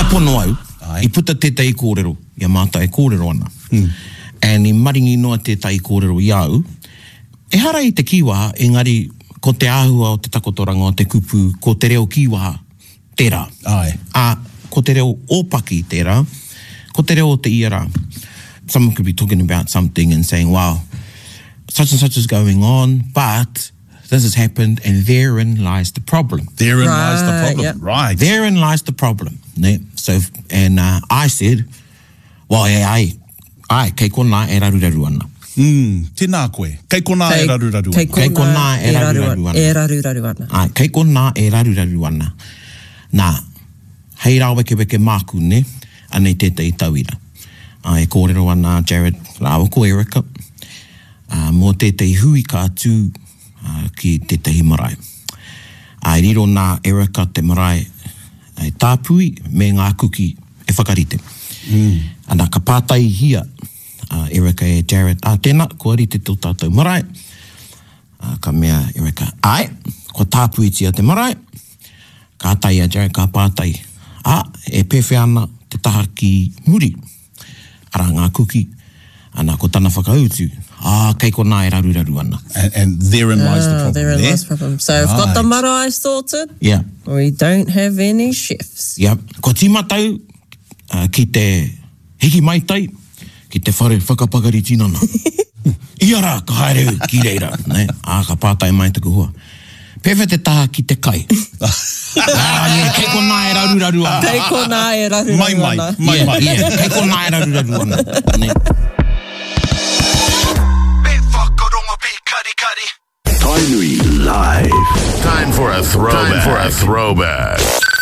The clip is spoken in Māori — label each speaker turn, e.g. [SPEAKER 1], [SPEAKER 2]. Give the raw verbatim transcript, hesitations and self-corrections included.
[SPEAKER 1] pono au, Ai. I puta tētai kōrero, ia mātai kōrero ana. Mm. And i maringi noa tētai kōrero i au, e hara i te kiwaha, engari ko te āhua o te takotoranga o te kupu, ko te reo kiwaha, tērā.
[SPEAKER 2] Ai.
[SPEAKER 1] A, ko te reo ōpaki tērā, ko te reo o te iara. Someone could be talking about something and saying, wow, such and such is going on, but this has happened, and therein lies the problem.
[SPEAKER 2] Therein right, lies the problem,
[SPEAKER 3] yep.
[SPEAKER 2] right.
[SPEAKER 1] Therein lies the problem. Ne? So, and uh, I said, well, ai, ai, ai, kei kona e raruraru ana.
[SPEAKER 2] Mm, tēnā koe. Kei kona e raruraru ana.
[SPEAKER 1] Kei kona e raruraru ana.
[SPEAKER 3] E raruraru ana.
[SPEAKER 1] Ai, kei kona e raruraru ana. Nā, hei rā weke weke māku, ne? Anei tētai tauira. Uh, e kōrero ana Jared Rāwa ko Erica. Uh, mō tētai hui kātū uh, ki tētai marae. Ai riro nā Erica te marae e tāpui me ngā kuki e whakarite.
[SPEAKER 2] Mm.
[SPEAKER 1] Ana ka pātai hia uh, Erica e Jared. A tēnā, ko ari te tō tātou marae. Uh, ka mea Erica. Ai, ko tāpui tia te marae. Ka tai a Jared, ka pātai. A, e pewhi ana te taha ki muri. Ara ngā kuki. Ana ko tana whakautu. Ah, kei kona e raruraru ana.
[SPEAKER 2] And, and therein lies the problem.
[SPEAKER 3] Therein
[SPEAKER 2] there.
[SPEAKER 3] lies the problem. So right. I've got the marae sorted.
[SPEAKER 1] Yeah.
[SPEAKER 3] We don't have any chefs.
[SPEAKER 1] Yeah. Ko tīmatau uh, ki te hiki maitai, ki te whare whakapakari tinana. Iara, ka haere ki reira. Ne? Ah, ka pātai mai tuku hua. Pewhe te taha ki te kai. Ah, yeah, kei kona e raruraru ana.
[SPEAKER 3] Kei kona e raruraru ana.
[SPEAKER 2] Mai mai, mai
[SPEAKER 1] yeah,
[SPEAKER 2] mai.
[SPEAKER 1] Yeah, kei kona e raruraru ana. Ne?
[SPEAKER 4] Tainui Live. Time for a throwback. Time for a throwback.